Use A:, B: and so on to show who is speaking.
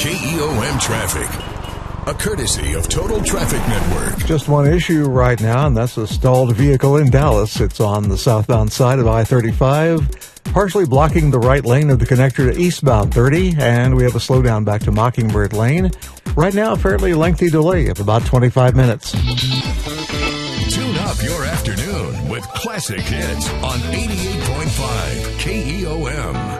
A: KEOM Traffic, a courtesy of Total Traffic Network.
B: Just one issue right now, and that's a stalled vehicle in Dallas. It's on the southbound side of I-35, partially blocking the right lane of the connector to eastbound 30, and we have a slowdown back to Mockingbird Lane. Right now, a fairly lengthy delay of about 25 minutes.
A: Tune up your afternoon with classic hits on 88.5 KEOM.